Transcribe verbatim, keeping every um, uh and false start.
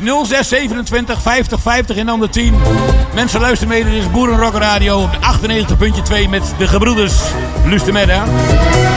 nul zes zevenentwintig vijftig vijftig en dan de tien. Mensen, luister mee, dit is Boerenrock Radio op de achtennegentig punt twee met de gebroeders Lustemed, hè.